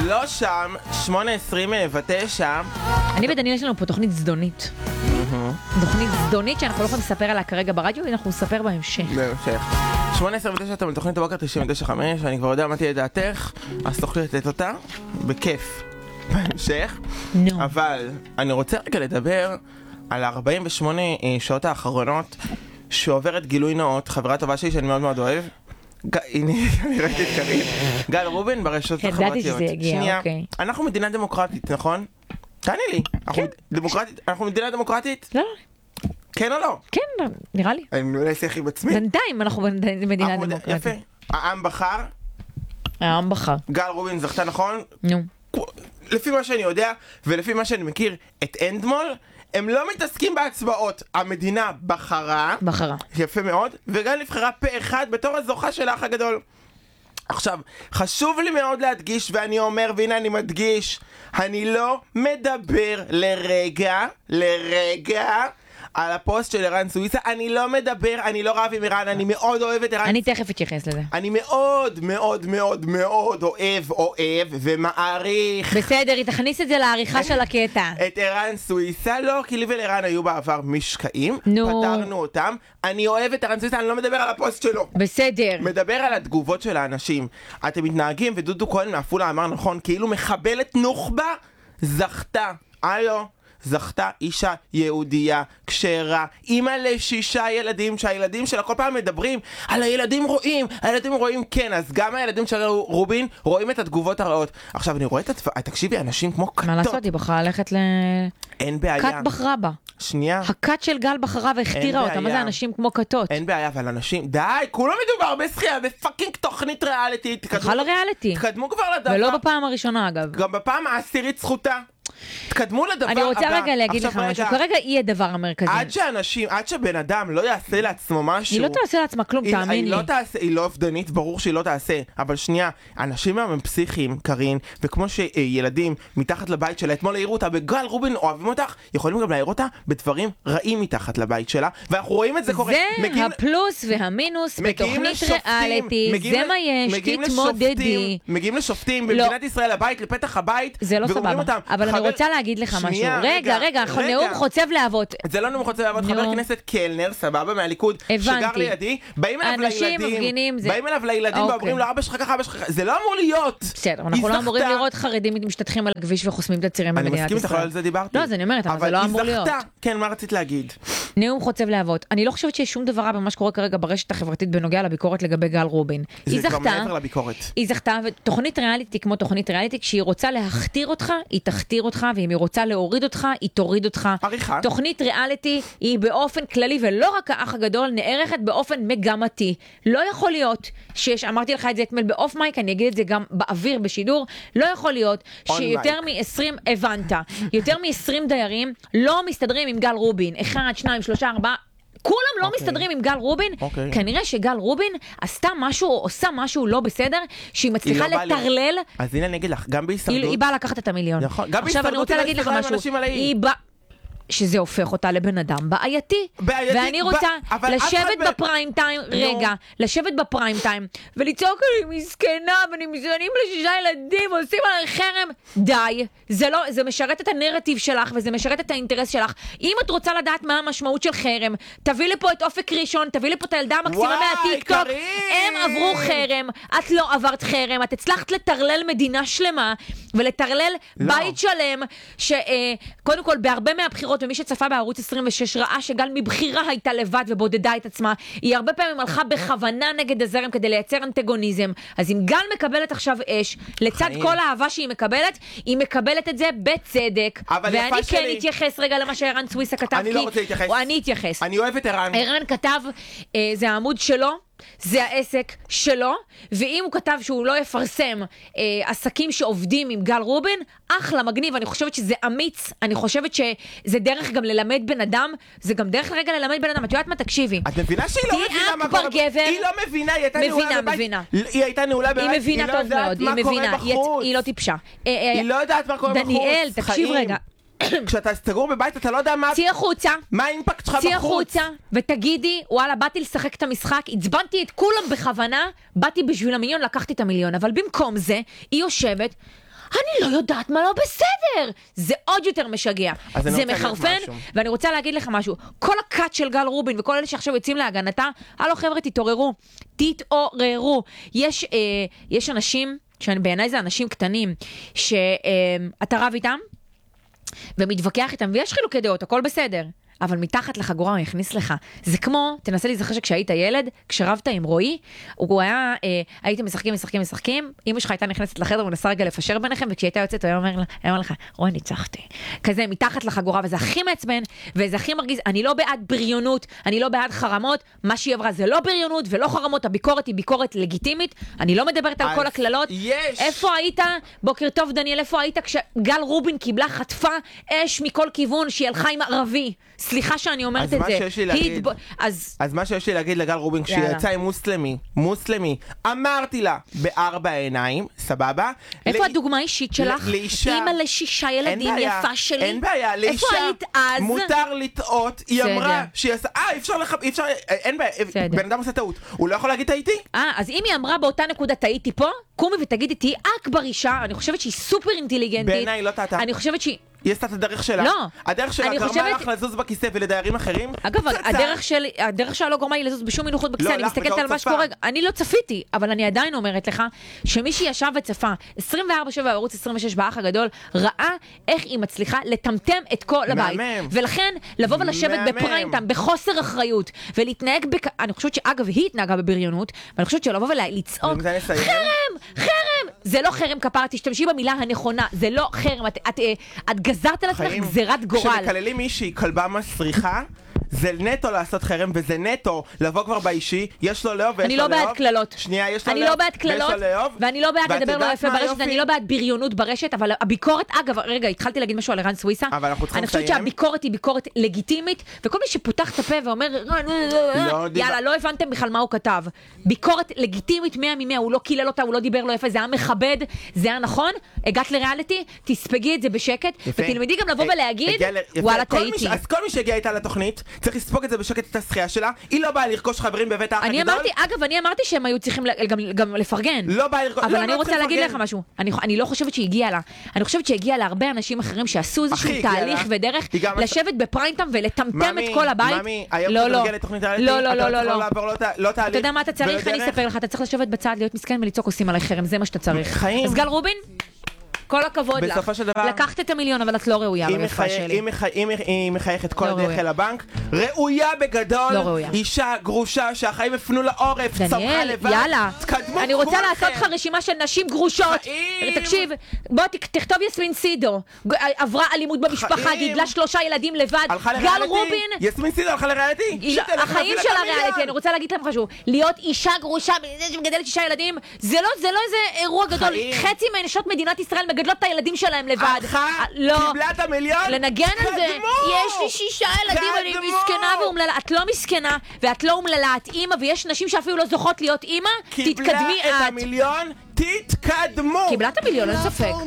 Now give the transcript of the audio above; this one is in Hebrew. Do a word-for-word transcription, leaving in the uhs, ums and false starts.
לא שם, שמונה עשרים ותשע. אני ודניאל יש לנו פה תוכנית זדונית. תוכנית זדונית שאנחנו לא יכולים לספר עליה כרגע ברדיו, אנחנו נספר בהמשך. בהמשך. שמונה עשרה ותשע אתם בתוכנית הבוקר תשעים ותשע חמש, אני כבר יודע מה תהיה דעתך, אז תוכלי לתת אותה בכיף בהמשך. נו. אבל אני רוצה רגע לדבר על ארבעים ושמונה שעות האחרונות שעוברת גילוי נאות, חברה טובה שלי שאני מאוד מאוד אוהב. הנה, אני ראיתי את קרין. גל רובין ברשתות החברתיות. ידעתי שזה יגיע, אוקיי. אנחנו מדינה דמוקרטית, נכון? תעני לי. אנחנו מדינה דמוקרטית? לא. כן או לא? כן, נראה לי. אני מנסה שיח עם עצמי. בינתיים אנחנו מדינה דמוקרטית. יפה. העם בחר. העם בחר. גל רובין זכתה, נכון? נו. לפי מה שאני יודע, ולפי מה שאני מכיר את אנדמול, הם לא מתעסקים בהצבעות. המדינה בחרה. בחרה. יפה מאוד. וגם נבחרה פה אחד בתור הזוכה של האח הגדול. עכשיו, חשוב לי מאוד להדגיש, ואני אומר, והנה אני מדגיש, אני לא מדבר לרגע, לרגע, על הפוסט של ערן סוויסה. אני לא מדבר, אני לא רב עם ערן, אני מאוד אוהב את ערן. אני תכף אתייחס לזה. אני מאוד מאוד מאוד מאוד אוהב, אוהב ומעריך. בסדר, היא תכניס את זה לעריכה של הקטע. את ערן סוויסה, לא, כי לי ולערן היו בעבר משקעים. נו. פתרנו אותם. אני אוהב את ערן סוויסה, אני לא מדבר על הפוסט שלו. בסדר. מדבר על התגובות של האנשים. אתם מתנהגים, ודודו כהן מעפולה אמר נכון, כאילו מחבלת נוח'בה זכתה. הלו. זכתה אישה יהודייה, כשרה, אימא לשישה ילדים, שהילדים שלה כל פעם מדברים על הילדים רואים, הילדים רואים, כן, אז גם הילדים של רובין רואים את התגובות הרעות. עכשיו אני רואה את התפ... תקשיבי, אנשים כמו קטות. מה לעשות, היא בחרה ללכת ל... אין בעיה. קט בחרה בה. שנייה. הקט של גל בחרה והכתירה אותה, מה זה אנשים כמו קטות? אין בעיה, אבל אנשים, די, כולו מדובר בשחייה, בפאקינג תוכנית ריאליטי. תקדמו לריאליטי. תקדמו כבר לדבר. ולא בפעם הראשונה אגב. גם בפעם העשירית זכותה. תקדמו לדבר הבא. אני רוצה רגע להגיד לך משהו, כרגע היא הדבר המרכזי. עד שאנשים, עד שבן אדם לא יעשה לעצמו משהו. היא לא תעשה לעצמה כלום, תאמין לי. היא לא אובדנית, ברור שהיא לא תעשה. אבל שנייה, אנשים הם פסיכיים, קרין, וכמו שילדים מתחת לבית שלה, אתמול העירו אותה, בגל רובין אוהבים אותך, יכולים גם להעיר אותה בדברים רעים מתחת לבית שלה, ואנחנו רואים את זה קורה. זה הפלוס והמינוס בתוכנית ריאליטי, זה מה יש, תתמודדי. מגיעים לשופטים במדינת ישראל הבית, לפתח הבית, זה לא סבבה. אבל אני רוצה להגיד לך משהו. רגע, רגע, נאום חוצב להבות. זה לא נאום חוצב להבות, חבר כנסת קלנר, סבבה, מהליכוד, שגר לידי, באים אליו לילדים, באים אליו לילדים ואומרים לו, אבא שלך ככה, אבא שלך ככה, זה לא אמור להיות. בסדר, אנחנו לא אמורים לראות חרדים משתתחים על הכביש וחוסמים את הצירים במדינת ישראל. אני מסכים איתך, על זה דיברתי. לא, אז אני אומרת, אבל זה לא אמור להיות. כן, מה רצית להגיד? נאום חוצב להבות. אני לא חושבת שיש שום דבר רע במה שקורה כרגע ברשת החברתית בנוגע לביקורת לגבי גל רובין. היא זכתה, היא זכתה, ותוכנית ריאליטי כמו תוכנית ריאליטי, כשהיא רוצה להכתיר אותך, היא תכתיר אותך, ואם היא רוצה להוריד אותך, היא תוריד אותך. עריכה. תוכנית ריאליטי היא באופן כללי, ולא רק האח הגדול, נערכת באופן מגמתי. לא יכול להיות שיש, אמרתי לך את זה אתמול באוף מייק, אני אגיד את זה גם באוויר, בשידור, לא יכול להיות שיותר מ-עשרים, הבנת, יותר מ-עשרים דיירים לא מסתדרים עם גל רובין. אחד, שניים, שלושה, ארבעה, כולם לא okay. מסתדרים עם גל רובין. Okay. כנראה שגל רובין עשתה משהו או עושה משהו לא בסדר, שהיא מצליחה לא לטרלל. אז הנה אני אגיד לך, גם בהישרדות. היא, היא באה לקחת את המיליון. נכון. גם עכשיו אני רוצה להגיד לך משהו. היא באה... שזה הופך אותה לבן אדם בעייתי. בעייתי. ואני רוצה ב... לשבת בפריים טיים, רגע, לשבת בפריים טיים, ולצעוק לי מסכנה, ונמזונים לשישה ילדים, עושים עליי חרם. די. זה לא, זה משרת את הנרטיב שלך, וזה משרת את האינטרס שלך. אם את רוצה לדעת מה המשמעות של חרם, תביא לפה את אופק ראשון, תביא לפה את הילדה המקסימה מהטיקטוק. הם עברו חרם, את לא עברת חרם, את הצלחת לטרלל מדינה שלמה, ולטרלל לא. בית שלם, שקודם כל, בהרבה מהבחירות, ומי שצפה בערוץ עשרים ושש ראה שגל מבחירה הייתה לבד ובודדה את עצמה. היא הרבה פעמים הלכה בכוונה נגד הזרם כדי לייצר אנטגוניזם. אז אם גל מקבלת עכשיו אש, לצד חיים. כל האהבה שהיא מקבלת, היא מקבלת את זה בצדק. ואני כן שלי... אתייחס רגע למה שערן סוויסה כתב. אני לא רוצה להתייחס. אני אתייחס. אני אוהב את ערן. ערן כתב, אה, זה העמוד שלו, זה העסק שלו, ואם הוא כתב שהוא לא יפרסם אה, עסקים שעובדים עם גל רובין, אחלה, מגניב, אני חושבת שזה אמיץ, אני חושבת שזה דרך גם ללמד בן אדם, זה גם דרך רגע ללמד בן אדם, את יודעת מה, תקשיבי. את מבינה שהיא לא מבינה מה קורה? היא לא מבינה, היא הייתה נעולה בבית. מבינה, היא הייתה נעולה בבית, היא מבינה טוב מאוד, היא מבינה, היא לא טיפשה. היא לא יודעת מה קורה בחוץ. דניאל, תקשיב רגע. כשאתה סגור בבית אתה לא יודע מה... צי החוצה. מה האימפקט שלך בחוץ? צי החוצה ותגידי, וואלה, באתי לשחק את המשחק, הצבנתי את כולם בכוונה, באתי בשביל המיליון, לקחתי את המיליון, אבל במקום זה, היא יושבת, אני לא יודעת מה לא בסדר. זה עוד יותר משגע. זה מחרפן, ואני רוצה להגיד לך משהו. כל הקאט של גל רובין וכל אלה שעכשיו יוצאים להגנתה, הלו חבר'ה, תתעוררו. תתעוררו. יש, אה, יש אנשים, שבעיניי זה אנשים קטנים, שאתה רב איתם, ומתווכח איתם, ויש חילוקי דעות, הכל בסדר. אבל מתחת לחגורה הוא יכניס לך. זה כמו, תנסה להיזכר שכשהיית ילד, כשרבת עם רועי, הוא היה, אה, הייתם משחקים, משחקים, משחקים, אמא שלך הייתה נכנסת לחדר, הוא נסה רגע לפשר ביניכם, וכשהייתה יוצאת, הוא היה אומר, היה אומר לך, רועי, ניצחתי. כזה, מתחת לחגורה, וזה הכי מעצבן, וזה הכי מרגיז, אני לא בעד בריונות, אני לא בעד חרמות, מה שהיא עברה זה לא בריונות ולא חרמות, הביקורת היא ביקורת לגיטימית, אני לא מדברת על כל הכללות. יש. איפה היית, בוקר טוב דניאל, איפה היית כשגל רובין קיבלה חטפה אש מכל כיוון שהיא הלכה עם ערבי? סליחה שאני אומרת את זה. אז מה שיש לי להגיד, התב... אז... אז מה שיש לי להגיד לגל רובין, כשהיא יצאה עם מוסלמי, מוסלמי, אמרתי לה, בארבע עיניים, סבבה? איפה הדוגמה האישית שלך? לאישה... אימא לשישה ילדים, יפה שלי. אין בעיה, לאישה... איפה היית אז? מותר לטעות, היא אמרה שהיא עשה... אה, אפשר לך... אפשר... אין בעיה, בן אדם עושה טעות. הוא לא יכול להגיד טעיתי? אה, אז אם היא אמרה באותה נקודה טעיתי פה, קומי ותגידי, תהי אכבר אישה, אני חושבת שהיא סופר אינטליגנטית. בעיניי לא טעתה. אני חושבת שהיא... היא עשתה את הדרך שלה. לא. הדרך שלה גרמה חושבת... לך לזוז בכיסא ולדיירים אחרים. אגב, הדרך, של... הדרך שלה לא גרמה לי לזוז בשום מנוחות בכיסא. לא, אני מסתכלת על מה שקורה. אני לא צפיתי, אבל אני עדיין אומרת לך, שמי שישב וצפה עשרים וארבע שבע בערוץ עשרים ושש באח הגדול, ראה איך היא מצליחה לטמטם את כל הבית. מהמם. ולכן, לבוא ולשבת בפריים טיים, בחוסר אחריות, ולהתנהג בק... אני חושבת שאגב, היא התנהגה בבריונות, ואני חושבת שלבוא ולצעוק, חרם, חרם! זה לא חרם כפרה, תשתמשי במילה הנכונה, זה לא חרם, את, את, את גזרת על עצמך גזירת גורל. כשמקללים מישהי כלבה מסריחה, זה נטו לעשות חרם, וזה נטו לבוא כבר באישי, יש לו לאהוב ויש לו לאהוב. אני לא בעד כללות. שנייה, יש לו לאהוב. אני לא בעד כללות, ואני לא בעד לדבר לא יפה ברשת, אני לא בעד בריונות ברשת, אבל הביקורת, אגב, רגע, התחלתי להגיד משהו על ערן סוויסה. אבל אנחנו צריכים לסיים. אני חושבת שהביקורת היא ביקורת לגיטימית, וכל מי שפותח את הפה ואומר, יאללה, לא הבנתם בכלל מה הוא כתב. ביקורת לגיטימית מאה ממאה, הוא לא קילל אותה, הוא לא דיבר לא יפה, זה היה מכבד, זה היה נכון, הגעת לריאליטי, תספגי את זה בשקט, ותלמדי גם לבוא ולהגיד, וואלה, טעיתי. אז כל מי שהגיע איתה לתוכנית, צריך לספוג את זה בשקט את השחייה שלה, היא לא באה לרכוש חברים בבית האח הגדול. אני אמרתי, אגב, אני אמרתי שהם היו צריכים גם לפרגן. לא באה לרכוש, אבל אני רוצה להגיד לך משהו. אני לא חושבת שהגיעה לה. אני חושבת שהגיעה להרבה אנשים אחרים שעשו איזשהו תהליך ודרך לשבת בפריינטיים ולטמטם את כל הבית. ממי, היום אתה מגיע לתוכנית ריאליטי, לא, לא, לא, לא. לא תהליך. אתה יודע מה אתה צריך? אני אספר לך, אתה צריך לשבת בצד, להיות מסכן ולצעוק עושים עלי חרם, זה מה שאתה צריך. אז גל רובין, כל הכבוד לך. בסופו של דבר... לקחת את המיליון, אבל את לא ראויה במפה שלי. היא מחייכת כל הדרך אל הבנק. ראויה בגדול. לא ראויה. אישה גרושה שהחיים הפנו לעורף. צמחה לבד. יאללה. תקדמו אני רוצה לעשות לך רשימה של נשים גרושות. תקשיב, בוא תכתוב יסמין סידו. עברה אלימות במשפחה, גידלה שלושה ילדים לבד. גל רובין. יסמין סידו הלכה לריאליטי? החיים שלה ריאליטי. אני רוצה להגיד לכם משהו. להיות אישה גרושה שמגדלת שישה ילדים, זה לא איזה אירוע גדול. חצי מנשות מדינת ישראל מגדלות את הילדים שלהם לבד. הלכה, קיבלה את המיליון, לנגן על זה. יש לי שישה ילדים, אני מסכנה ואומללה. את לא מסכנה, ואת לא אומללה, את אימא, ויש נשים שאפילו לא זוכות להיות אימא, תתקדמי את. קיבלה את המיליון, תתקדמו. קיבלה את המיליון, אין ספק.